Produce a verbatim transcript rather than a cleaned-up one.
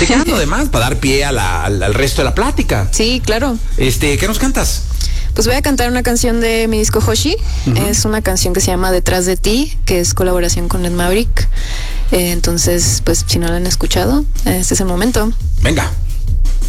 platicando además, para dar pie a la, al, al resto de la plática. Sí, claro. Este, ¿qué nos cantas? Pues voy a cantar una canción de mi disco Hoshi. Uh-huh. Es una canción que se llama Detrás de ti, que es colaboración con Ed Maverick. Eh, entonces, pues si no la han escuchado, este es el momento. Venga.